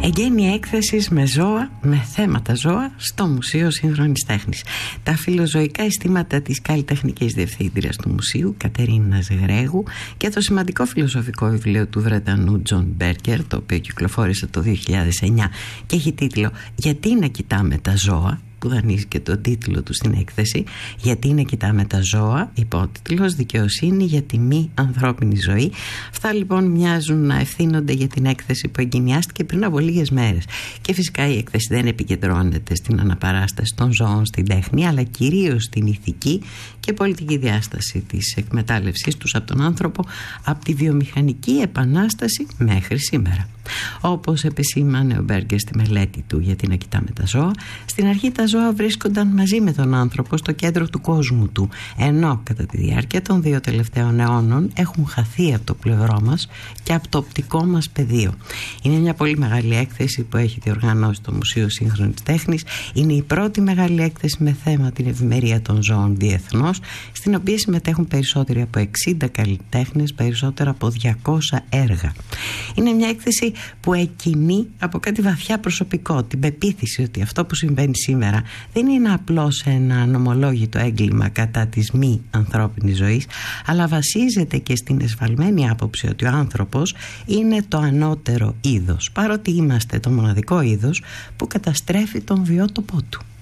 Εγγένεια έκθεσης με ζώα, με θέματα ζώα στο Μουσείο Σύγχρονης Τέχνης. Τα φιλοζωικά αισθήματα της καλλιτεχνικής διευθύντριας του Μουσείου, Κατερίνας Γρέγου, και το σημαντικό φιλοσοφικό βιβλίο του Βρετανού Τζον Μπέρκερ, το οποίο κυκλοφόρησε το 2009 και έχει τίτλο «Γιατί να κοιτάμε τα ζώα», που δανείζει και τον τίτλο του στην έκθεση. «Γιατί να κοιτάμε τα ζώα», υπότιτλος «Δικαιοσύνη για τη μη ανθρώπινη ζωή». Αυτά λοιπόν μοιάζουν να ευθύνονται για την έκθεση που εγκαινιάστηκε πριν από λίγες μέρες. Και φυσικά η έκθεση δεν επικεντρώνεται στην αναπαράσταση των ζώων στην τέχνη, αλλά κυρίως στην ηθική και πολιτική διάσταση της εκμετάλλευσής τους από τον άνθρωπο από τη βιομηχανική επανάσταση μέχρι σήμερα. Όπως επεσήμανε ο Μπέργκερ στη μελέτη του «Γιατί να κοιτάμε τα ζώα», στην αρχή τα ζώα βρίσκονταν μαζί με τον άνθρωπο στο κέντρο του κόσμου του, ενώ κατά τη διάρκεια των 2 τελευταίων αιώνων έχουν χαθεί από το πλευρό μας και από το οπτικό μας πεδίο. Είναι μια πολύ μεγάλη έκθεση που έχει διοργανώσει το Μουσείο Σύγχρονης Τέχνης. Είναι η πρώτη μεγάλη έκθεση με θέμα την ευημερία των ζώων διεθνώς, στην οποία συμμετέχουν περισσότεροι από 60 καλλιτέχνες, περισσότερα από 200 έργα. Είναι μια έκθεση που εκκινεί από κάτι βαθιά προσωπικό, την πεποίθηση ότι αυτό που συμβαίνει σήμερα δεν είναι απλώς ένα ανομολόγητο έγκλημα κατά της μη ανθρώπινης ζωής, αλλά βασίζεται και στην εσφαλμένη άποψη ότι ο άνθρωπος είναι το ανώτερο είδος, παρότι είμαστε το μοναδικό είδος που καταστρέφει τον βιότοπό του.